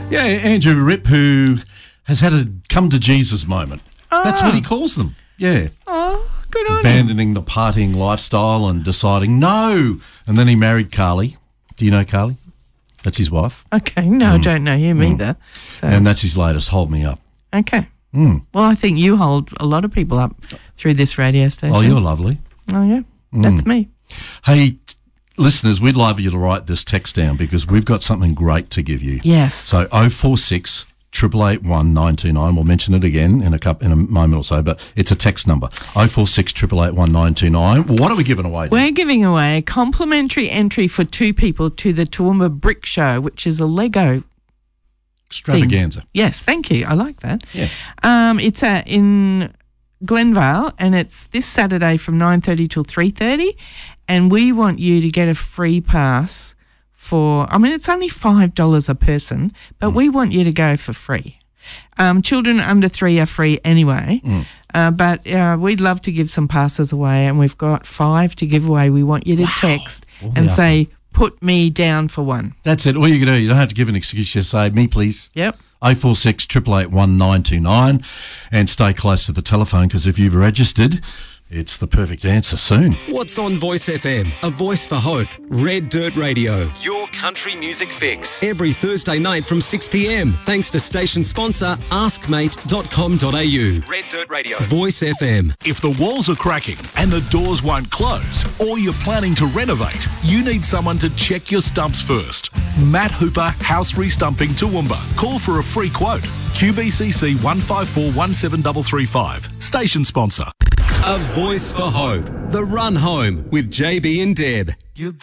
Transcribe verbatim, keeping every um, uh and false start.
Yeah, Andrew Ripp, who has had a come to Jesus moment. Oh. That's what he calls them. Yeah. Oh, good on him. Abandoning the partying lifestyle and deciding no. And then he married Carly. Do you know Carly? That's his wife. Okay, no, I don't know him Mm. either. So. And that's his latest, Hold Me Up. Okay. Mm. Well, I think you hold a lot of people up through this radio station. Oh, you're lovely. Oh, yeah. That's me. Hey, t- listeners, we'd love you to write this text down because we've got something great to give you. Yes. So oh four six, eight eight eight, one nine two nine. We'll mention it again in a cup in a moment or so, but it's a text number. oh four six, eight eight eight, one nine two nine. What are we giving away? We're giving away a complimentary entry for two people to the Toowoomba Brick Show, which is a Lego Extravaganza. thing. Yes, thank you. I like that. Yeah. Um, it's at, in Glenvale, and it's this Saturday from nine thirty till three thirty, and we want you to get a free pass for, I mean, it's only five dollars a person, but mm. we want you to go for free. Um, children under three are free anyway, mm. uh, but uh, we'd love to give some passes away, and we've got five to give away. We want you to wow. text oh, and yeah. say, put me down for one. That's it. All you can do, you don't have to give an excuse. Just say, me, please. Yep. oh four six, eight eight eight, one nine two nine, and stay close to the telephone because if you've registered, it's the perfect answer soon. What's on Voice F M? A voice for hope. Red Dirt Radio. Your country music fix. Every Thursday night from six p.m. Thanks to station sponsor ask mate dot com dot a u. Red Dirt Radio. Voice F M. If the walls are cracking and the doors won't close, or you're planning to renovate, you need someone to check your stumps first. Matt Hooper, House Restumping Toowoomba. Call for a free quote. Q B C C one five four one seven three three five. Station sponsor. A voice for hope. The Run Home with J B and Deb.